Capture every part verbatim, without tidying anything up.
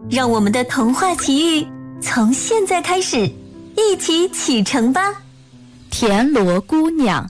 让我们的童话奇遇从现在开始，一起启程吧。 田螺姑娘。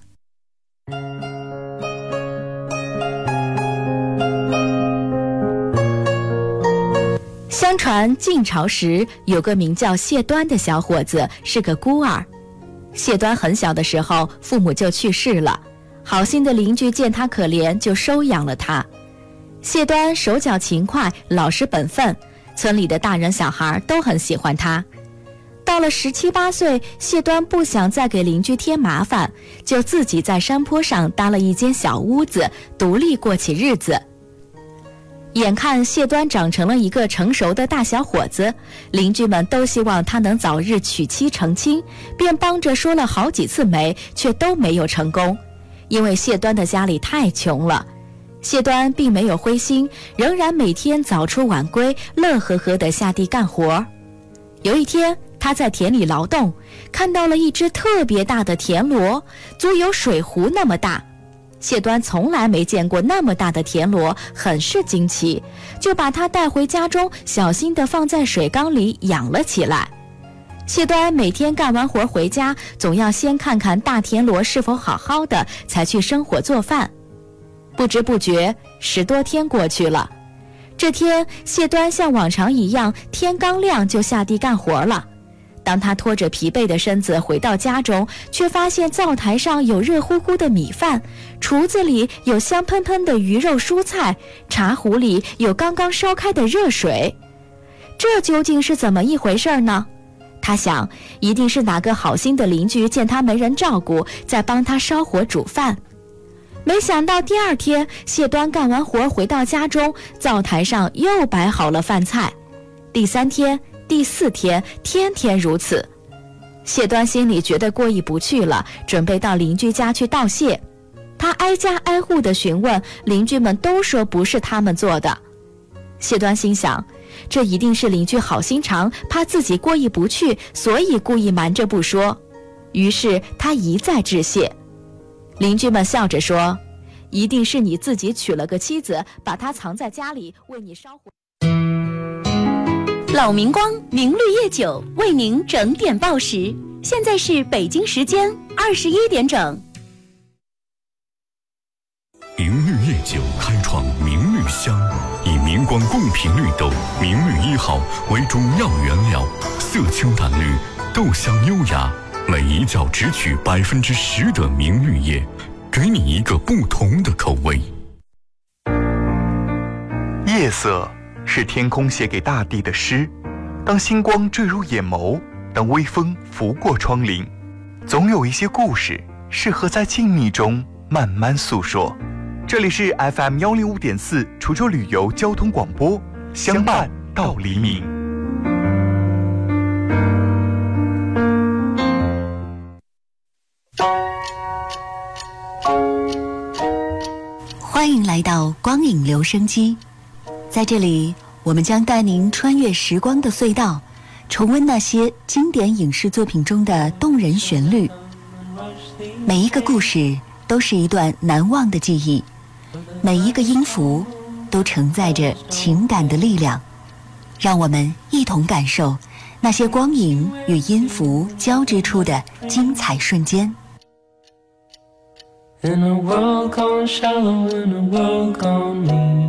相传晋朝时，有个名叫谢端的小伙子，是个孤儿。谢端很小的时候，父母就去世了，好心的邻居见他可怜，就收养了他。谢端手脚勤快，老实本分，村里的大人小孩都很喜欢他。到了十七八岁，谢端不想再给邻居添麻烦，就自己在山坡上搭了一间小屋子，独立过起日子。眼看谢端长成了一个成熟的大小伙子，邻居们都希望他能早日娶妻成亲，便帮着说了好几次媒，却都没有成功。因为谢端的家里太穷了，谢端并没有灰心，仍然每天早出晚归，乐呵呵地下地干活。有一天，他在田里劳动，看到了一只特别大的田螺，足有水壶那么大。谢端从来没见过那么大的田螺，很是惊奇，就把它带回家中，小心地放在水缸里养了起来。谢端每天干完活回家，总要先看看大田螺是否好好的，才去生火做饭。不知不觉，十多天过去了。这天，谢端像往常一样，天刚亮就下地干活了。当他拖着疲惫的身子回到家中，却发现灶台上有热乎乎的米饭，厨子里有香喷喷的鱼肉蔬菜，茶壶里有刚刚烧开的热水。这究竟是怎么一回事呢？他想，一定是哪个好心的邻居见他没人照顾，在帮他烧火煮饭。没想到第二天，谢端干完活回到家中，灶台上又摆好了饭菜。第三天，第四天，天天如此。谢端心里觉得过意不去了，准备到邻居家去道谢。他挨家挨户地询问，邻居们都说不是他们做的。谢端心想，这一定是邻居好心肠，怕自己过意不去，所以故意瞒着不说。于是他一再致谢。邻居们笑着说，一定是你自己娶了个妻子，把她藏在家里，为你烧火。 老明光明绿叶酒为您整点报时，现在是北京时间二十一点整。 明绿叶酒开创明绿香，以明光贡品绿豆明绿一号为主要原料，色清淡绿，豆香优雅，每一窖只取百分之十的明绿叶，给你一个不同的口味。 夜色是天空写给大地的诗，当星光坠入眼眸，当微风拂过窗棂，总有一些故事适合在静谧中慢慢诉说。这里是 F M 一零五点四滁州旅游交通广播，相伴到黎明。 欢迎来到光影留声机，在这里我们将带您穿越时光的隧道，重温那些经典影视作品中的动人旋律。每一个故事都是一段难忘的记忆，每一个音符都承载着情感的力量。让我们一同感受那些光影与音符交织出的精彩瞬间。 In a world gone shallow, in a world gone mean。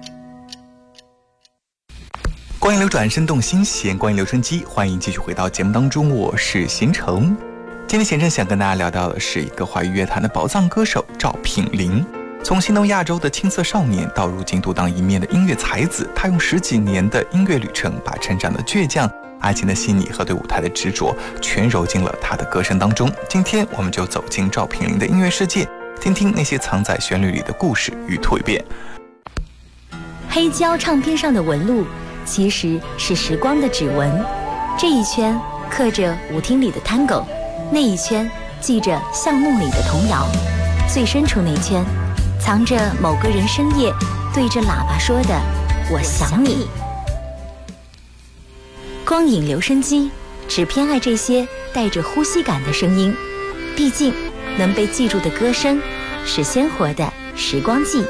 光影流转，生动心弦，光影留声机，欢迎继续回到节目当中，我是贤成。今天贤成想跟大家聊到的是一个华语乐坛的宝藏歌手赵品玲。从新东亚洲的青涩少年到如今独当一面的音乐才子，他用十几年的音乐旅程，把成长的倔强、爱情的细腻和对舞台的执着全揉进了他的歌声当中。今天我们就走进赵品玲的音乐世界，听听那些藏在旋律里的故事与蜕变。 黑胶唱片上的纹路其实是时光的指纹，这一圈刻着舞厅里的 tango， 那一圈记着巷弄里的童谣，最深处那圈藏着某个人深夜对着喇叭说的我想你。光影留声机只偏爱这些带着呼吸感的声音，毕竟能被记住的歌声是鲜活的时光记。